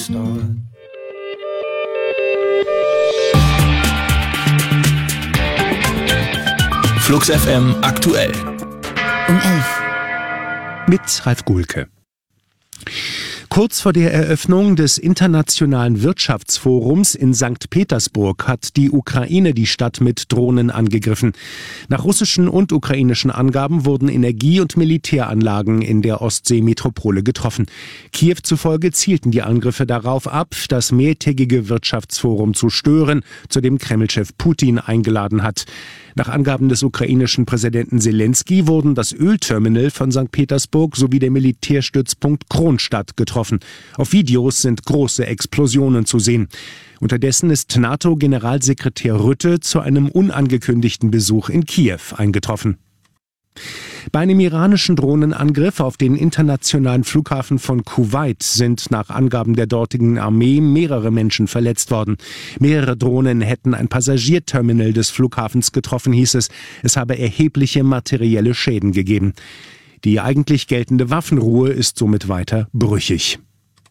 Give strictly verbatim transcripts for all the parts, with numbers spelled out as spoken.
start. Flux F M aktuell. Um elf. Mit Ralf Guhlke. Kurz vor der Eröffnung des Internationalen Wirtschaftsforums in Sankt Petersburg hat die Ukraine die Stadt mit Drohnen angegriffen. Nach russischen und ukrainischen Angaben wurden Energie- und Militäranlagen in der Ostsee-Metropole getroffen. Kiew zufolge zielten die Angriffe darauf ab, das mehrtägige Wirtschaftsforum zu stören, zu dem Kreml-Chef Putin eingeladen hat. Nach Angaben des ukrainischen Präsidenten Selenskyj wurden das Ölterminal von Sankt Petersburg sowie der Militärstützpunkt Kronstadt getroffen. Auf Videos sind große Explosionen zu sehen. Unterdessen ist NATO-Generalsekretär Rutte zu einem unangekündigten Besuch in Kiew eingetroffen. Bei einem iranischen Drohnenangriff auf den internationalen Flughafen von Kuwait sind nach Angaben der dortigen Armee mehrere Menschen verletzt worden. Mehrere Drohnen hätten ein Passagierterminal des Flughafens getroffen, hieß es. Es habe erhebliche materielle Schäden gegeben. Die eigentlich geltende Waffenruhe ist somit weiter brüchig.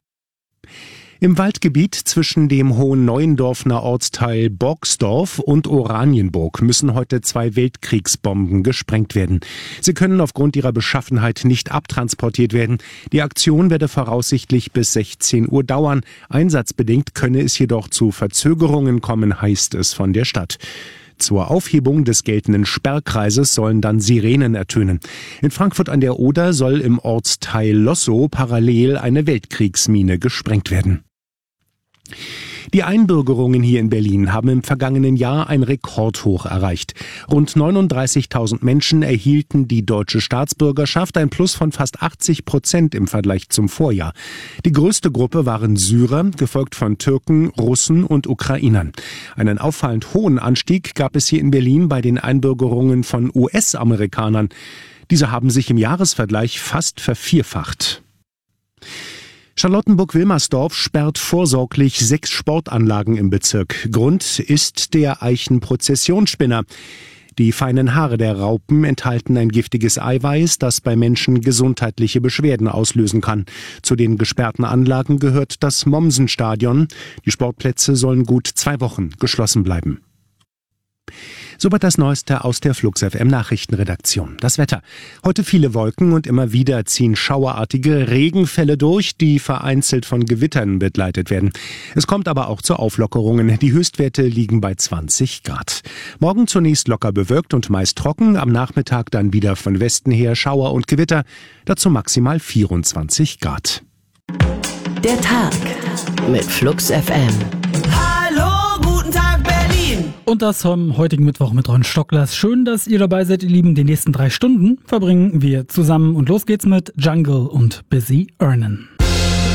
Im Waldgebiet zwischen dem Hohenneuendorfener Ortsteil Boxdorf und Oranienburg müssen heute zwei Weltkriegsbomben gesprengt werden. Sie können aufgrund ihrer Beschaffenheit nicht abtransportiert werden. Die Aktion werde voraussichtlich bis sechzehn Uhr dauern. Einsatzbedingt könne es jedoch zu Verzögerungen kommen, heißt es von der Stadt. Zur Aufhebung des geltenden Sperrkreises sollen dann Sirenen ertönen. In Frankfurt an der Oder soll im Ortsteil Lossow parallel eine Weltkriegsmine gesprengt werden. Die Einbürgerungen hier in Berlin haben im vergangenen Jahr ein Rekordhoch erreicht. Rund neununddreißigtausend Menschen erhielten die deutsche Staatsbürgerschaft, ein Plus von fast achtzig Prozent im Vergleich zum Vorjahr. Die größte Gruppe waren Syrer, gefolgt von Türken, Russen und Ukrainern. Einen auffallend hohen Anstieg gab es hier in Berlin bei den Einbürgerungen von U S-Amerikanern. Diese haben sich im Jahresvergleich fast vervierfacht. Charlottenburg-Wilmersdorf sperrt vorsorglich sechs Sportanlagen im Bezirk. Grund ist der Eichenprozessionsspinner. Die feinen Haare der Raupen enthalten ein giftiges Eiweiß, das bei Menschen gesundheitliche Beschwerden auslösen kann. Zu den gesperrten Anlagen gehört das Mommsenstadion. Die Sportplätze sollen gut zwei Wochen geschlossen bleiben. Soweit das Neueste aus der Flux F M Nachrichtenredaktion. Das Wetter. Heute viele Wolken und immer wieder ziehen schauerartige Regenfälle durch, die vereinzelt von Gewittern begleitet werden. Es kommt aber auch zu Auflockerungen. Die Höchstwerte liegen bei zwanzig Grad. Morgen zunächst locker bewölkt und meist trocken. Am Nachmittag dann wieder von Westen her Schauer und Gewitter. Dazu maximal vierundzwanzig Grad. Der Tag mit Flux F M. Und das am heutigen Mittwoch mit Ron Stocklers. Schön, dass ihr dabei seid, ihr Lieben. Die nächsten drei Stunden verbringen wir zusammen. Und los geht's mit Jungle und Busy Earnin'.